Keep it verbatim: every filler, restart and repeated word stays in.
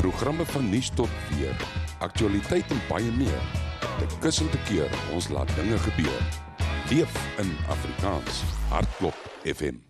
Programme van nuus tot weer, aktualiteit en baie meer. Te kus en te keer, ons laat dinge gebeur. Leef in Afrikaans. Hartklop F M.